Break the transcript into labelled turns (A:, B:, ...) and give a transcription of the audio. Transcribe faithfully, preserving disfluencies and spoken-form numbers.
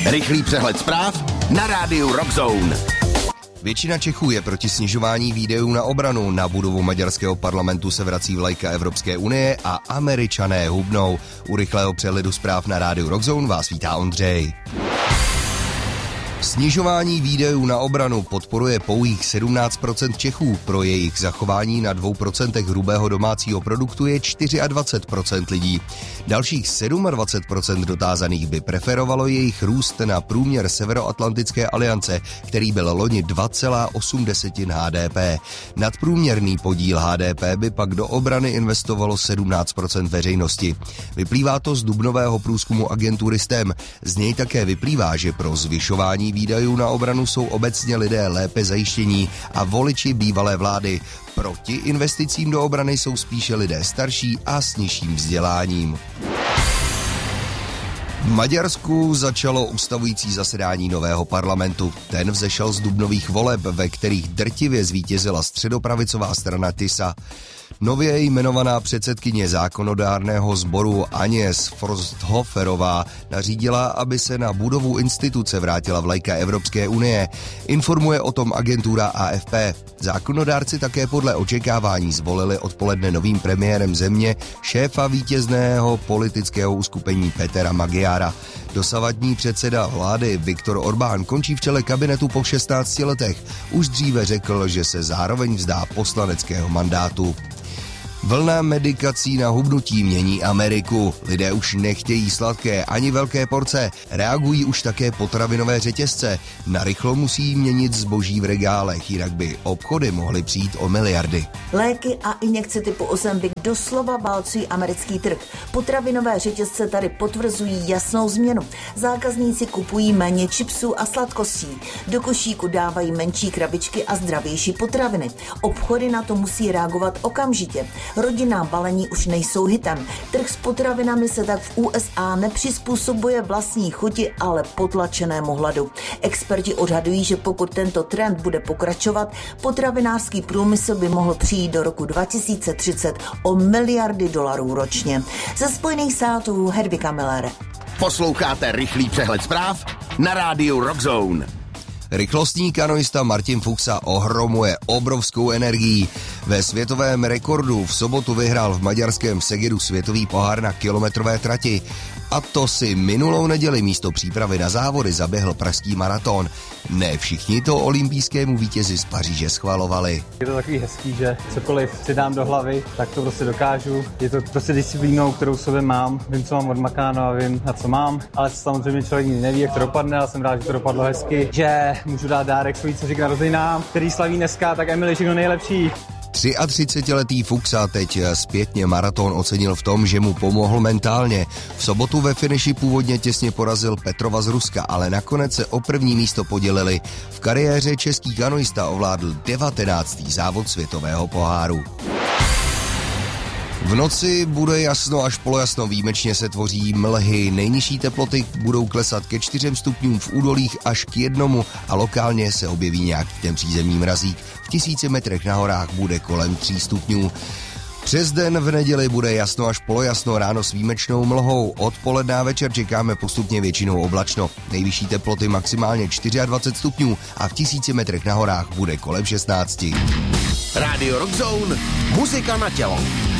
A: Rychlý přehled zpráv na rádiu Rockzone.
B: Většina Čechů je proti snižování výdajů na obranu. Na budovu maďarského parlamentu se vrací vlajka Evropské unie a Američané hubnou. U rychlého přehledu zpráv na rádiu Rockzone vás vítá Ondřej. Snižování výdajů na obranu podporuje pouhých sedmnáct procent Čechů. Pro jejich zachování na dvou procentech hrubého domácího produktu je dvacet čtyři procent lidí. Dalších dvacet sedm procent dotázaných by preferovalo jejich růst na průměr Severoatlantické aliance, který byl loni dva celá osm H D P. Nadprůměrný podíl H D P by pak do obrany investovalo sedmnáct procent veřejnosti. Vyplývá to z dubnového průzkumu agentury S T E M. Z něj také vyplývá, že pro zvyšování výdajů na obranu jsou obecně lidé lépe zajištění a voliči bývalé vlády. Proti investicím do obrany jsou spíše lidé starší a s nižším vzděláním. V Maďarsku začalo ustavující zasedání nového parlamentu. Ten vzešel z dubnových voleb, ve kterých drtivě zvítězila středopravicová strana TISA. Nově jmenovaná předsedkyně zákonodárného sboru Agnes Forsthoferová nařídila, aby se na budovu instituce vrátila vlajka Evropské unie. Informuje o tom agentura A F P. Zákonodárci také podle očekávání zvolili odpoledne novým premiérem země šéfa vítězného politického uskupení Petera Magyara. Dosavadní předseda vlády Viktor Orbán končí v čele kabinetu po šestnácti letech. Už dříve řekl, že se zároveň vzdá poslaneckého mandátu. Vlna medikací na hubnutí mění Ameriku. Lidé už nechtějí sladké ani velké porce. Reagují už také potravinové řetězce. Narychlo musí měnit zboží v regálech, jinak by obchody mohly přijít o miliardy.
C: Léky a injekce typu Ozempic doslova válcují americký trh. Potravinové řetězce tady potvrzují jasnou změnu. Zákazníci kupují méně chipsů a sladkostí. Do košíku dávají menší krabičky a zdravější potraviny. Obchody na to musí reagovat okamžitě. Rodinná balení už nejsou hitem. Trh s potravinami se tak v U S A nepřizpůsobuje vlastní chuti, ale potlačenému hladu. Experti odhadují, že pokud tento trend bude pokračovat, potravinářský průmysl by mohl přijít do roku dva tisíce třicet o miliardy dolarů ročně. Ze Spojených států Hedvika Miller.
A: Posloucháte rychlý přehled zpráv na rádiu Rockzone.
B: Rychlostní kanoista Martin Fuxa ohromuje obrovskou energií. Ve světovém rekordu v sobotu vyhrál v maďarském Segedu světový pohár na kilometrové trati. A to si minulou neděli místo přípravy na závody zaběhl pražský maraton. Ne všichni to olympijskému vítězi z Paříže schvalovali.
D: Je to takový hezký, že cokoliv si dám do hlavy, tak to prostě dokážu. Je to prostě disciplínou, kterou v sobě mám. Vím, co mám odmakáno a vím, na co mám. Ale samozřejmě člověk nikdy neví, jak to dopadne, ale jsem rád, že to dopadlo hezky. Že můžu dát dárek svojí dceři k narozeninám, který slaví dneska, tak Emily, všechno nejlepší.
B: třiatřicetiletý Fuxa teď zpětně maraton ocenil v tom, že mu pomohl mentálně. V sobotu ve finiši původně těsně porazil Petrova z Ruska, ale nakonec se o první místo podělili. V kariéře český kanoista ovládl devatenáctý závod světového poháru. V noci bude jasno až polojasno, výjimečně se tvoří mlhy. Nejnižší teploty budou klesat ke čtyřem stupňům v údolích až k jednomu a lokálně se objeví nějaký ten přízemní mrazík. V tisíci metrech na horách bude kolem tří stupňů. Přes den v neděli bude jasno až polojasno, ráno s výjimečnou mlhou. Odpoledne a večer čekáme postupně většinou oblačno. Nejvyšší teploty maximálně dvacet čtyři stupňů a v tisíci metrech na horách bude kolem šestnácti.
A: Rádio Rockzone, muzika na tělo.